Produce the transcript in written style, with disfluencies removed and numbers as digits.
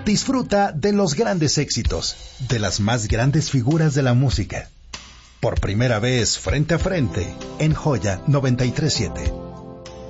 Disfruta de los grandes éxitos, de las más grandes figuras de la música. Por primera vez frente a frente, en Joya 93.7.